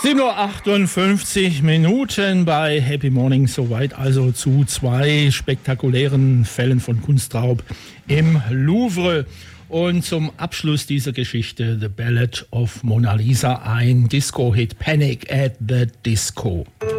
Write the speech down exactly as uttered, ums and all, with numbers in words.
sieben Uhr achtundfünfzig Minuten bei Happy Morning, soweit also zu zwei spektakulären Fällen von Kunstraub im Louvre. Und zum Abschluss dieser Geschichte The Ballad of Mona Lisa, ein Disco-Hit, Panic at the Disco.